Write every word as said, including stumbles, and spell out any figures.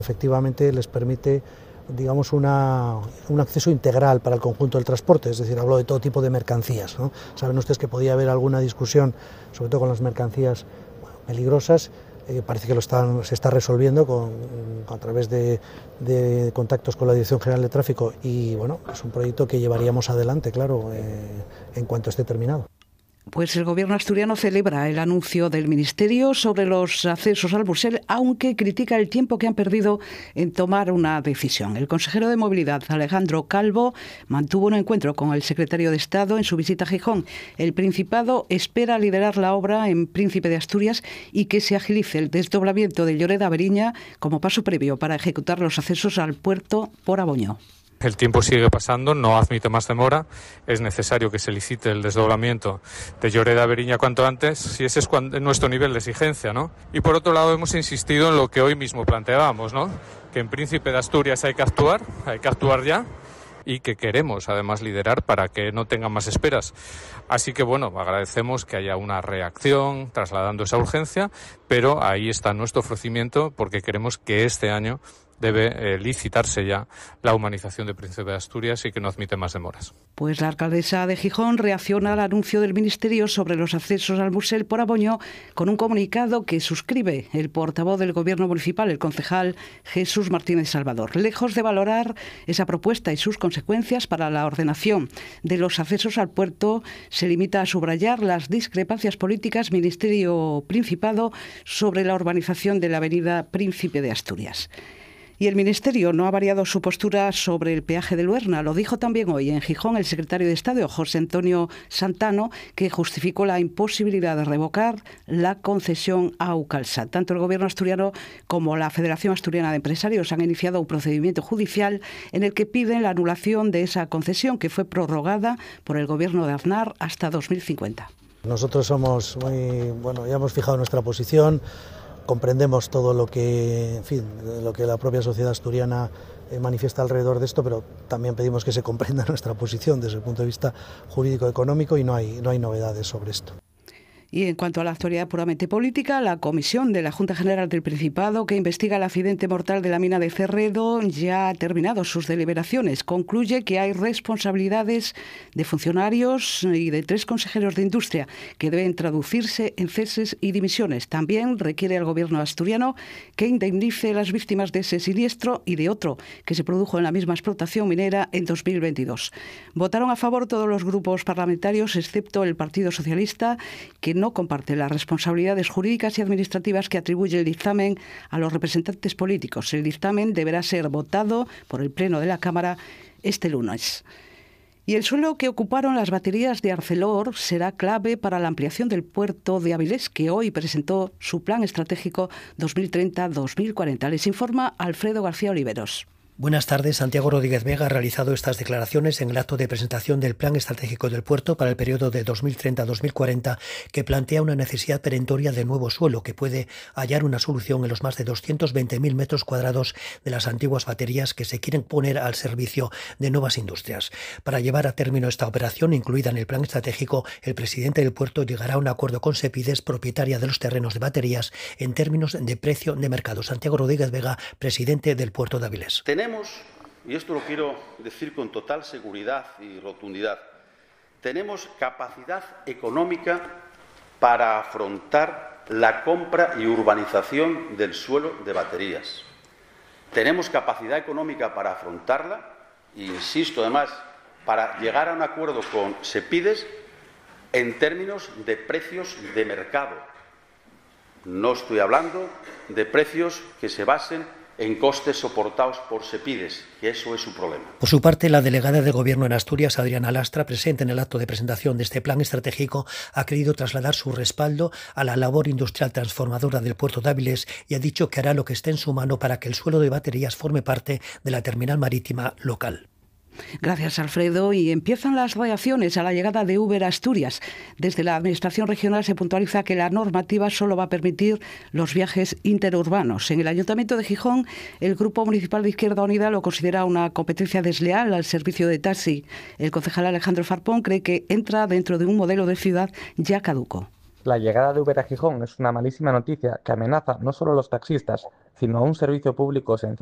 Efectivamente les permite, digamos, una, un acceso integral para el conjunto del transporte, es decir, hablo de todo tipo de mercancías, ¿no? Saben ustedes que podía haber alguna discusión, sobre todo con las mercancías bueno, peligrosas, eh, parece que lo están, se está resolviendo con, a través de, de contactos con la Dirección General de Tráfico y bueno, es un proyecto que llevaríamos adelante, claro, eh, en cuanto esté terminado. Pues el gobierno asturiano celebra el anuncio del Ministerio sobre los accesos al Bursel, aunque critica el tiempo que han perdido en tomar una decisión. El consejero de Movilidad, Alejandro Calvo, mantuvo un encuentro con el secretario de Estado en su visita a Gijón. El Principado espera liderar la obra en Príncipe de Asturias y que se agilice el desdoblamiento de Lloret a Veriña como paso previo para ejecutar los accesos al puerto por Aboñó. El tiempo sigue pasando, no admite más demora, es necesario que se licite el desdoblamiento de Lloret a Veriña cuanto antes, y ese es nuestro nivel de exigencia, ¿no? Y por otro lado hemos insistido en lo que hoy mismo planteábamos, ¿no? Que en Príncipe de Asturias hay que actuar, hay que actuar ya, y que queremos además liderar para que no tengan más esperas. Así que bueno, agradecemos que haya una reacción trasladando esa urgencia, pero ahí está nuestro ofrecimiento porque queremos que este año debe eh, licitarse ya la humanización de Príncipe de Asturias y que no admite más demoras. Pues la alcaldesa de Gijón reacciona al anuncio del Ministerio sobre los accesos al Bursel por Aboñó con un comunicado que suscribe el portavoz del Gobierno municipal, el concejal Jesús Martínez Salvador. Lejos de valorar esa propuesta y sus consecuencias para la ordenación de los accesos al puerto, se limita a subrayar las discrepancias políticas Ministerio-Principado sobre la urbanización de la avenida Príncipe de Asturias. Y el Ministerio no ha variado su postura sobre el peaje de Luerna. Lo dijo también hoy en Gijón el secretario de Estado, José Antonio Santano, que justificó la imposibilidad de revocar la concesión a Euskalsat. Tanto el Gobierno asturiano como la Federación Asturiana de Empresarios han iniciado un procedimiento judicial en el que piden la anulación de esa concesión que fue prorrogada por el Gobierno de Aznar hasta dos mil cincuenta. Nosotros somos muy, bueno, ya hemos fijado nuestra posición. Comprendemos todo lo que, en fin, lo que la propia sociedad asturiana eh, manifiesta alrededor de esto, pero también pedimos que se comprenda nuestra posición desde el punto de vista jurídico-económico y no hay, no hay novedades sobre esto. Y en cuanto a la actualidad puramente política, la comisión de la Junta General del Principado, que investiga el accidente mortal de la mina de Cerredo, ya ha terminado sus deliberaciones. Concluye que hay responsabilidades de funcionarios y de tres consejeros de Industria que deben traducirse en ceses y dimisiones. También requiere al Gobierno asturiano que indemnice las víctimas de ese siniestro y de otro que se produjo en la misma explotación minera en dos mil veintidós. Votaron a favor todos los grupos parlamentarios, excepto el Partido Socialista, que no comparte las responsabilidades jurídicas y administrativas que atribuye el dictamen a los representantes políticos. El dictamen deberá ser votado por el Pleno de la Cámara este lunes. Y el suelo que ocuparon las baterías de Arcelor será clave para la ampliación del puerto de Avilés, que hoy presentó su plan estratégico dos mil treinta a dos mil cuarenta. Les informa Alfredo García Oliveros. Buenas tardes. Santiago Rodríguez Vega ha realizado estas declaraciones en el acto de presentación del Plan Estratégico del Puerto para el periodo de dos mil treinta a dos mil cuarenta, que plantea una necesidad perentoria de nuevo suelo que puede hallar una solución en los más de doscientos veinte mil metros cuadrados de las antiguas baterías que se quieren poner al servicio de nuevas industrias. Para llevar a término esta operación, incluida en el Plan Estratégico, el presidente del puerto llegará a un acuerdo con Sepides, propietaria de los terrenos de baterías, en términos de precio de mercado. Santiago Rodríguez Vega, presidente del puerto de Avilés. Tenemos y esto lo quiero decir con total seguridad y rotundidad, tenemos capacidad económica para afrontar la compra y urbanización del suelo de baterías. Tenemos capacidad económica para afrontarla e insisto además, para llegar a un acuerdo con Sepides en términos de precios de mercado. No estoy hablando de precios que se basen en costes soportados por Sepides, que eso es su problema. Por su parte, la delegada del Gobierno en Asturias, Adriana Lastra, presente en el acto de presentación de este plan estratégico, ha querido trasladar su respaldo a la labor industrial transformadora del puerto de Avilés y ha dicho que hará lo que esté en su mano para que el suelo de baterías forme parte de la terminal marítima local. Gracias, Alfredo. Y empiezan las reacciones a la llegada de Uber a Asturias. Desde la Administración regional se puntualiza que la normativa solo va a permitir los viajes interurbanos. En el Ayuntamiento de Gijón, el Grupo Municipal de Izquierda Unida lo considera una competencia desleal al servicio de taxi. El concejal Alejandro Farpón cree que entra dentro de un modelo de ciudad ya caduco. La llegada de Uber a Gijón es una malísima noticia que amenaza no solo a los taxistas, sino a un servicio público esencial